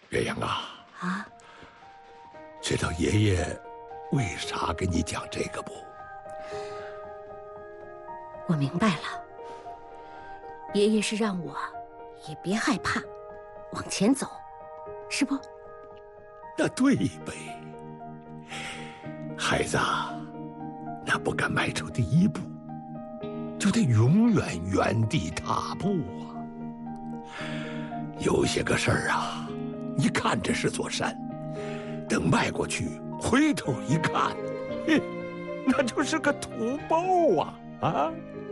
月阳啊， 啊， 知道爷爷为啥跟你讲这个不？ 我明白了，爷爷是让我也别害怕，往前走，是不？ 那对呗，孩子，那不敢迈出第一步，就得永远原地踏步啊。有些个事儿啊，你看着是座山，等迈过去，回头一看，嘿，那就是个土包啊！啊！